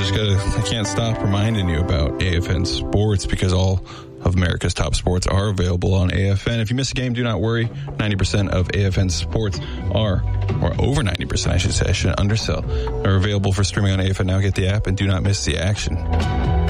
I can't stop reminding you about AFN Sports because all of America's top sports are available on AFN. If you miss a game, do not worry. 90% of AFN sports or over 90%, I should say, I shouldn't undersell, are available for streaming on AFN Now. Get the app and do not miss the action.